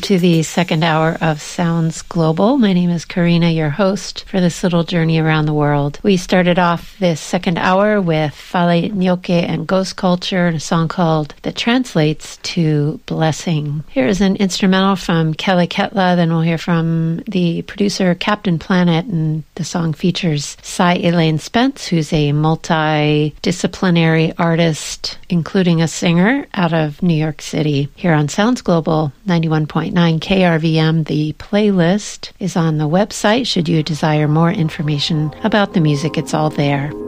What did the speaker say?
to the second hour of Sounds Global. My name is Karina, your host for this little journey around the world. We started off this second hour with Fale Nyoke and Ghost Culture and a song called That Translates to Blessing. Here is an instrumental from Kelly Ketla, then we'll hear from the producer Captain Planet, and the song features Cy Elaine Spence, who's a multidisciplinary artist, including a singer out of New York City. Here on Sounds Global 91.9 KRVM, the playlist is on the website. Should you desire more information about the music, it's all there.